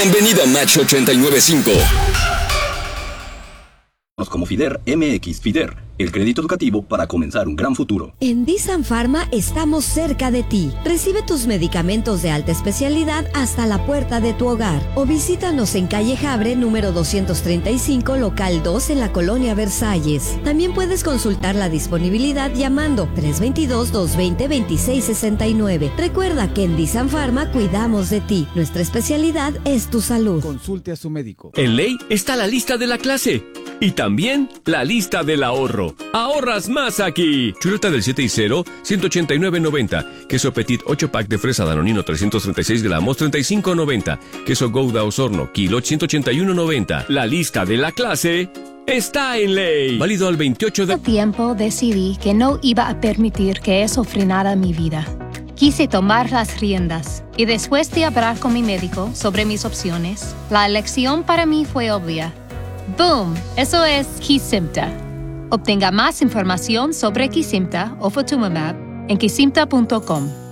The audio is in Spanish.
Bienvenido a Match 895. Como FIDER MX. FIDER, el crédito educativo para comenzar un gran futuro. En Disan Pharma estamos cerca de ti. Recibe tus medicamentos de alta especialidad hasta la puerta de tu hogar o visítanos en calle Jabre, número 235, local 2 en la colonia Versalles. También puedes consultar la disponibilidad llamando 322-220-2669. Recuerda que en Disan Pharma cuidamos de ti. Nuestra especialidad es tu salud. Consulte a su médico. En Ley está la lista de la clase. Y también la lista del ahorro. ¡Ahorras más aquí! Chuleta del 7 y 0, 189.90. Queso Petit 8-pack de fresa Danonino 336 gramos, 35.90. Queso Gouda Osorno, kilo 181.90. La lista de la clase está en Ley. Válido al 28 de... tiempo decidí que no iba a permitir que eso frenara mi vida. Quise tomar las riendas y después de hablar con mi médico sobre mis opciones, la elección para mí fue obvia. ¡Boom! Eso es Kesimpta. Obtenga más información sobre Kesimpta o Ofatumumab en kesimpta.com.